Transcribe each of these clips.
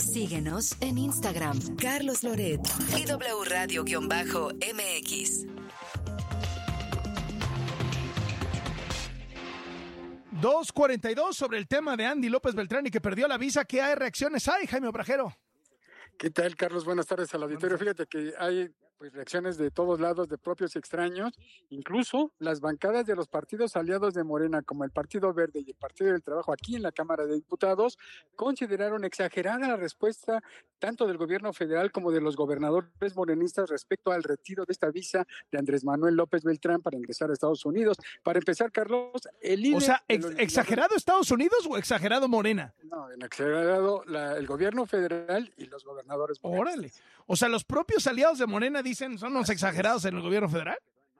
Síguenos en Instagram, Carlos Loret y W Radio-MX. 2:42 sobre el tema de Andy López Beltrán y que perdió la visa. ¿Qué hay reacciones hay, Jaime Obrajero? ¿Qué tal, Carlos? Buenas tardes al auditorio. Fíjate que hay reacciones de todos lados, de propios y extraños, incluso las bancadas de los partidos aliados de Morena, como el Partido Verde y el Partido del Trabajo aquí en la Cámara de Diputados, consideraron exagerada la respuesta tanto del gobierno federal como de los gobernadores morenistas respecto al retiro de esta visa de Andrés Manuel López Beltrán para ingresar a Estados Unidos. Para empezar, Carlos, el líder... O sea, ¿exagerado Estados Unidos o exagerado Morena? No, en exagerado el gobierno federal y los gobernadores morenistas. Órale. O sea, los propios aliados de Morena dicen, ¿son los exagerados en el gobierno federal?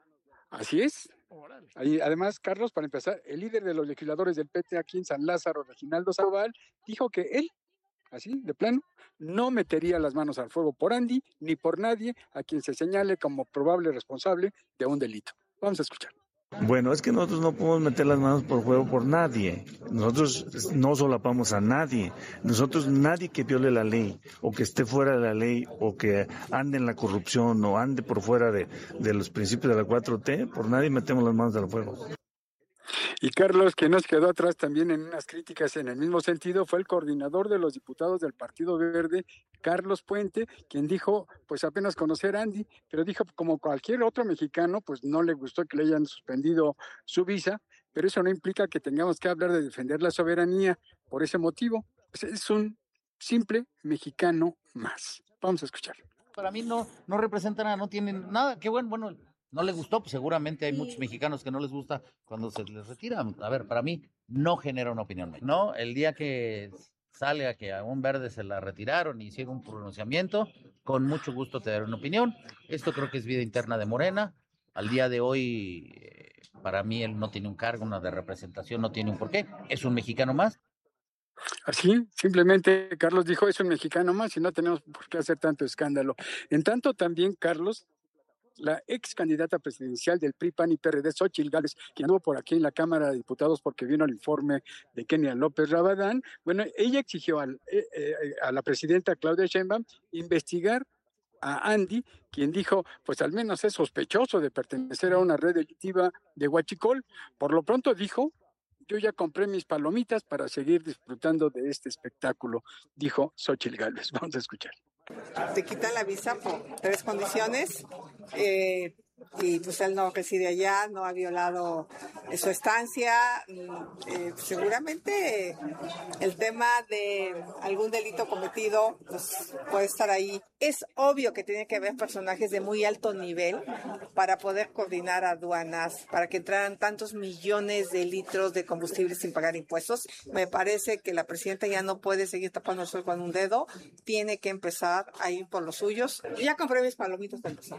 Así es. Ahí, además, Carlos, para empezar, el líder de los legisladores del PT aquí en San Lázaro, Reginaldo Sandoval, dijo que él, así, de plano, no metería las manos al fuego por Andy ni por nadie a quien se señale como probable responsable de un delito. Vamos a escuchar. Bueno, es que nosotros no podemos meter las manos por fuego por nadie. Nosotros no solapamos a nadie. Nosotros, nadie que viole la ley, o que esté fuera de la ley, o que ande en la corrupción, o ande por fuera de los principios de la 4T, por nadie metemos las manos al fuego. Y Carlos, que nos quedó atrás también en unas críticas en el mismo sentido, fue el coordinador de los diputados del Partido Verde, Carlos Puente, quien dijo, pues apenas conocer a Andy, pero dijo, como cualquier otro mexicano, pues no le gustó que le hayan suspendido su visa, pero eso no implica que tengamos que hablar de defender la soberanía. Por ese motivo, pues es un simple mexicano más. Vamos a escuchar. Para mí no representa nada, no tienen nada. Qué bueno. No les gustó, pues seguramente hay muchos mexicanos que no les gusta cuando se les retira. A ver, para mí no genera una opinión. No, el día que sale a que a un verde se la retiraron y hicieron un pronunciamiento, con mucho gusto te daré una opinión. Esto creo que es vida interna de Morena. Al día de hoy, para mí él no tiene un cargo, una de representación, no tiene un porqué. Es un mexicano más. Así, simplemente Carlos dijo, es un mexicano más y no tenemos por qué hacer tanto escándalo. En tanto también, Carlos, la ex candidata presidencial del PRI, PAN y PRD, Xóchitl Gálvez, quien anduvo por aquí en la Cámara de Diputados porque vino el informe de Kenia López Rabadán, bueno, ella exigió a la presidenta Claudia Sheinbaum investigar a Andy, quien dijo, pues al menos es sospechoso de pertenecer a una red delictiva de huachicol. Por lo pronto dijo, yo ya compré mis palomitas para seguir disfrutando de este espectáculo, dijo Xóchitl Gálvez. Vamos a escuchar. Te quitan la visa por 3 condiciones y pues él no reside allá, no ha violado su estancia, seguramente el tema de algún delito cometido pues puede estar ahí. Es obvio que tiene que haber personajes de muy alto nivel para poder coordinar aduanas, para que entraran tantos millones de litros de combustible sin pagar impuestos. Me parece que la presidenta ya no puede seguir tapando el sol con un dedo, tiene que empezar a ir por los suyos. Yo ya compré mis palomitas para empezar.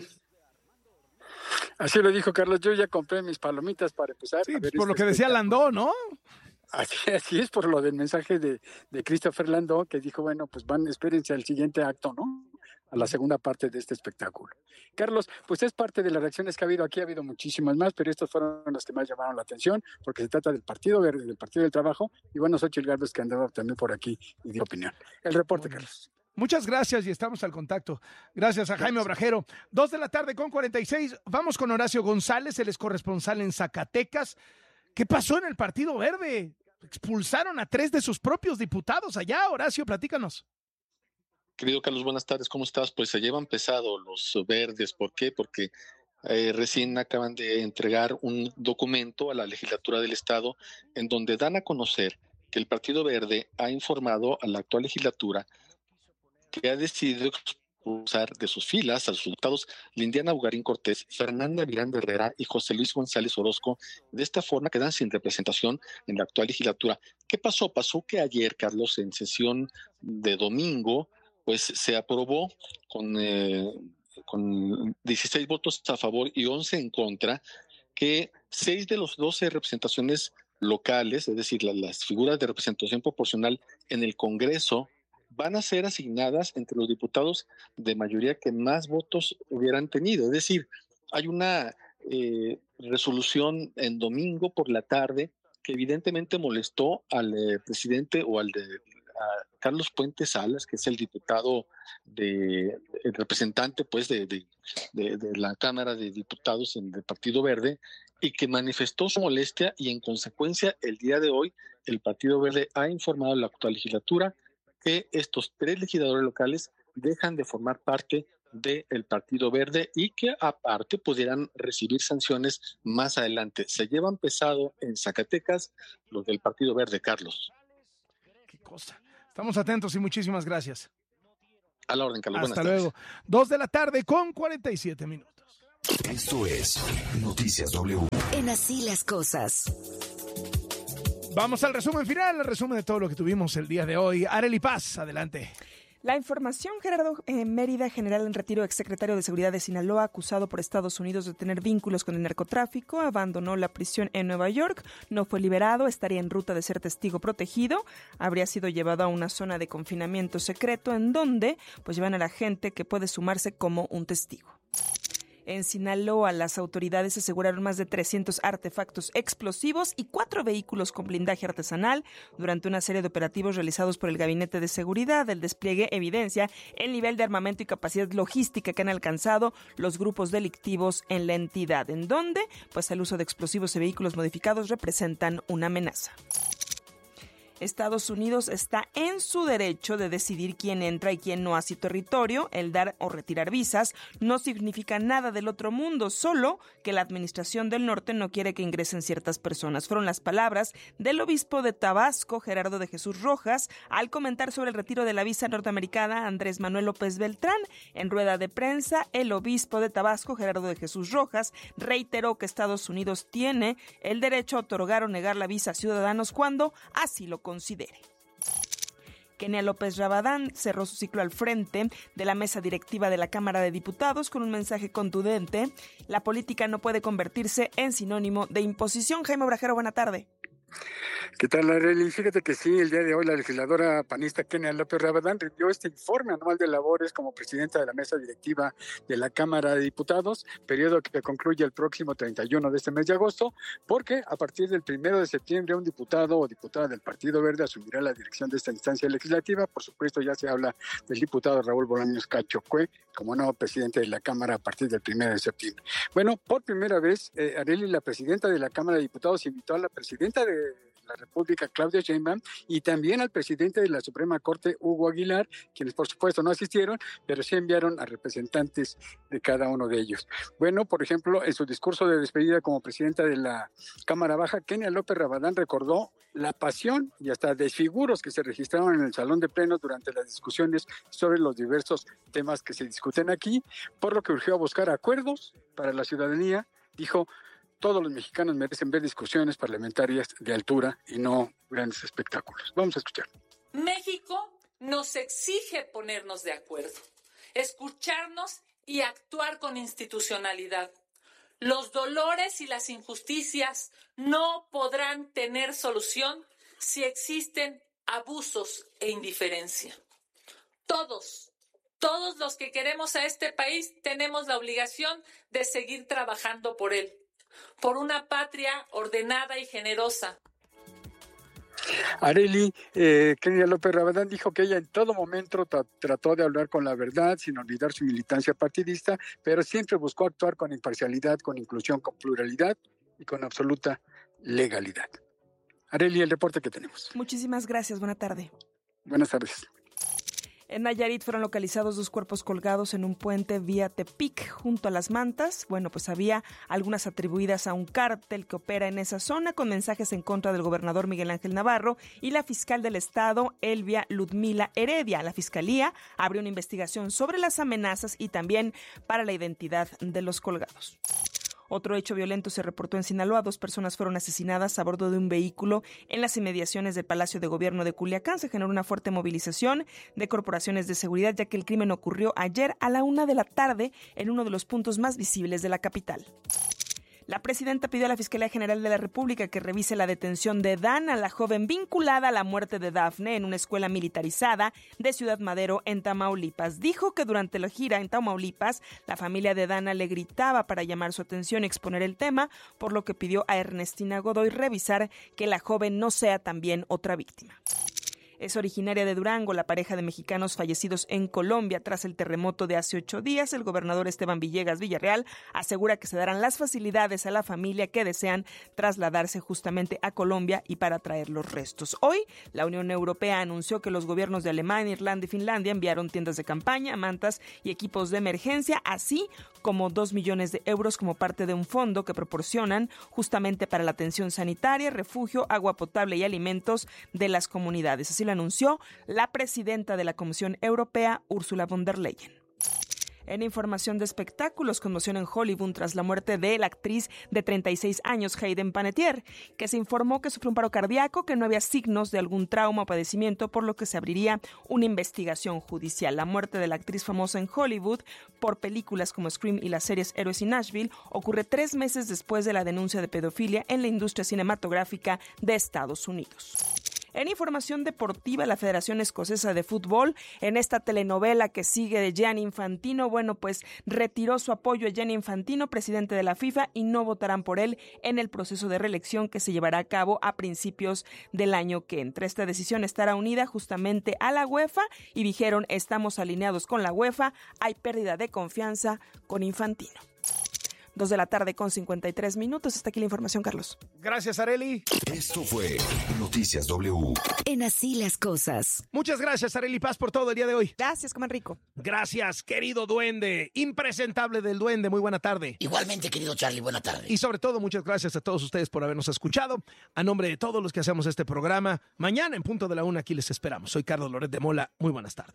Así lo dijo Carlos, yo ya compré mis palomitas para empezar. Sí, pues por lo que decía Landó, ¿no? Así es, por lo del mensaje de Christopher Landó, que dijo, bueno, pues espérense al siguiente acto, ¿no? A la segunda parte de este espectáculo. Carlos, pues es parte de las reacciones que ha habido aquí, ha habido muchísimas más, pero estos fueron los que más llamaron la atención, porque se trata del Partido Verde, del Partido del Trabajo, y bueno, Xóchitl Gálvez, que andaba también por aquí y dio opinión. El reporte, Carlos. Muchas gracias y estamos al contacto. Gracias a Jaime Obrajero. 2:46 p.m. Vamos con Horacio González, él es corresponsal en Zacatecas. ¿Qué pasó en el Partido Verde? Expulsaron a 3 de sus propios diputados allá. Horacio, platícanos. Querido Carlos, buenas tardes, ¿cómo estás? Pues se llevan pesado los verdes. ¿Por qué? Porque recién acaban de entregar un documento a la legislatura del Estado en donde dan a conocer que el Partido Verde ha informado a la actual legislatura que ha decidido expulsar de sus filas a sus diputados Lindiana Bugarín Cortés, Fernanda Miranda Herrera y José Luis González Orozco. De esta forma quedan sin representación en la actual legislatura. ¿Qué pasó? Pasó que ayer, Carlos, en sesión de domingo, pues se aprobó con 16 votos a favor y 11 en contra, que 6 de los 12 representaciones locales, es decir, las figuras de representación proporcional en el Congreso, van a ser asignadas entre los diputados de mayoría que más votos hubieran tenido. Es decir, hay una resolución en domingo por la tarde que evidentemente molestó al presidente o al Carlos Puente Salas, que es el diputado el representante pues de la Cámara de Diputados del Partido Verde, y que manifestó su molestia, y en consecuencia el día de hoy el Partido Verde ha informado a la actual legislatura que estos 3 legisladores locales dejan de formar parte del Partido Verde y que aparte pudieran recibir sanciones más adelante. Se llevan pesado en Zacatecas los del Partido Verde, Carlos. Qué cosa. Estamos atentos y muchísimas gracias. A la orden, Carlos. Hasta luego. 2:47 p.m. Esto es Noticias W. En Así las Cosas. Vamos al resumen final, el resumen de todo lo que tuvimos el día de hoy. Arely Paz, adelante. La información: Gerardo Mérida, general en retiro, exsecretario de Seguridad de Sinaloa, acusado por Estados Unidos de tener vínculos con el narcotráfico, abandonó la prisión en Nueva York, no fue liberado, estaría en ruta de ser testigo protegido, habría sido llevado a una zona de confinamiento secreto en donde pues llevan a la gente que puede sumarse como un testigo. En Sinaloa, las autoridades aseguraron más de 300 artefactos explosivos y 4 vehículos con blindaje artesanal durante una serie de operativos realizados por el Gabinete de Seguridad. El despliegue evidencia el nivel de armamento y capacidad logística que han alcanzado los grupos delictivos en la entidad, en donde pues el uso de explosivos y vehículos modificados representan una amenaza. Estados Unidos está en su derecho de decidir quién entra y quién no a su territorio. El dar o retirar visas no significa nada del otro mundo, solo que la administración del norte no quiere que ingresen ciertas personas. Fueron las palabras del obispo de Tabasco, Gerardo de Jesús Rojas, al comentar sobre el retiro de la visa norteamericana Andrés Manuel López Beltrán. En rueda de prensa, el obispo de Tabasco, Gerardo de Jesús Rojas, reiteró que Estados Unidos tiene el derecho a otorgar o negar la visa a ciudadanos cuando así lo considere. Kenia López Rabadán cerró su ciclo al frente de la mesa directiva de la Cámara de Diputados con un mensaje contundente: la política no puede convertirse en sinónimo de imposición. Jaime Obrajero, buena tarde. ¿Qué tal, Arely? Fíjate que sí, el día de hoy la legisladora panista Kenia López Rabadán rindió este informe anual de labores como presidenta de la mesa directiva de la Cámara de Diputados, periodo que concluye el próximo 31 de este mes de agosto, porque a partir del 1 de septiembre un diputado o diputada del Partido Verde asumirá la dirección de esta instancia legislativa. Por supuesto, ya se habla del diputado Raúl Bolaños Cacho Cue como nuevo presidente de la Cámara a partir del 1 de septiembre. Bueno, por primera vez, Arely, la presidenta de la Cámara de Diputados, invitó a la presidenta de la República, Claudia Sheinbaum, y también al presidente de la Suprema Corte, Hugo Aguilar, quienes por supuesto no asistieron, pero sí enviaron a representantes de cada uno de ellos. Bueno, por ejemplo, en su discurso de despedida como presidenta de la Cámara Baja, Kenia López Rabadán recordó la pasión y hasta desfiguros que se registraron en el Salón de Plenos durante las discusiones sobre los diversos temas que se discuten aquí, por lo que urgió a buscar acuerdos para la ciudadanía. Dijo: todos los mexicanos merecen ver discusiones parlamentarias de altura y no grandes espectáculos. Vamos a escuchar. México nos exige ponernos de acuerdo, escucharnos y actuar con institucionalidad. Los dolores y las injusticias no podrán tener solución si existen abusos e indiferencia. Todos los que queremos a este país tenemos la obligación de seguir trabajando por él, por una patria ordenada y generosa. Arely, Kenia López Rabadán dijo que ella en todo momento trató de hablar con la verdad, sin olvidar su militancia partidista, pero siempre buscó actuar con imparcialidad, con inclusión, con pluralidad y con absoluta legalidad. Arely, el reporte que tenemos. Muchísimas gracias, buena tarde. Buenas tardes. En Nayarit fueron localizados 2 cuerpos colgados en un puente vía Tepic, junto a Las Mantas. Bueno, pues había algunas atribuidas a un cártel que opera en esa zona, con mensajes en contra del gobernador Miguel Ángel Navarro y la fiscal del estado, Elvia Ludmila Heredia. La fiscalía abrió una investigación sobre las amenazas y también para la identidad de los colgados. Otro hecho violento se reportó en Sinaloa. 2 personas fueron asesinadas a bordo de un vehículo en las inmediaciones del Palacio de Gobierno de Culiacán. Se generó una fuerte movilización de corporaciones de seguridad, ya que el crimen ocurrió ayer a la 1 de la tarde en uno de los puntos más visibles de la capital. La presidenta pidió a la Fiscalía General de la República que revise la detención de Dana, la joven vinculada a la muerte de Dafne en una escuela militarizada de Ciudad Madero, en Tamaulipas. Dijo que durante la gira en Tamaulipas, la familia de Dana le gritaba para llamar su atención y exponer el tema, por lo que pidió a Ernestina Godoy revisar que la joven no sea también otra víctima. Es originaria de Durango, la pareja de mexicanos fallecidos en Colombia tras el terremoto de hace 8 días. El gobernador Esteban Villegas Villarreal asegura que se darán las facilidades a la familia que desean trasladarse justamente a Colombia y para traer los restos. Hoy, la Unión Europea anunció que los gobiernos de Alemania, Irlanda y Finlandia enviaron tiendas de campaña, mantas y equipos de emergencia, así como 2 millones de euros como parte de un fondo que proporcionan justamente para la atención sanitaria, refugio, agua potable y alimentos de las comunidades. Así lo anunció la presidenta de la Comisión Europea, Ursula von der Leyen. En información de espectáculos, conmoción en Hollywood tras la muerte de la actriz de 36 años, Hayden Panettiere, que se informó que sufrió un paro cardíaco, que no había signos de algún trauma o padecimiento, por lo que se abriría una investigación judicial. La muerte de la actriz famosa en Hollywood por películas como Scream y las series Héroes y Nashville ocurre 3 meses después de la denuncia de pedofilia en la industria cinematográfica de Estados Unidos. En información deportiva, la Federación Escocesa de Fútbol, en esta telenovela que sigue de Gianni Infantino, retiró su apoyo a Gianni Infantino, presidente de la FIFA, y no votarán por él en el proceso de reelección que se llevará a cabo a principios del año que entra. Esta decisión estará unida justamente a la UEFA y dijeron: estamos alineados con la UEFA, hay pérdida de confianza con Infantino. 2:53 p.m. Hasta aquí la información, Carlos. Gracias, Arely. Esto fue Noticias W. En Así las Cosas. Muchas gracias, Arely Paz, por todo el día de hoy. Gracias, coman rico. Gracias, querido duende, impresentable del duende. Muy buena tarde. Igualmente, querido Charlie, buena tarde. Y sobre todo, muchas gracias a todos ustedes por habernos escuchado. A nombre de todos los que hacemos este programa, mañana en punto de la 1 aquí les esperamos. Soy Carlos Loret de Mola. Muy buenas tardes.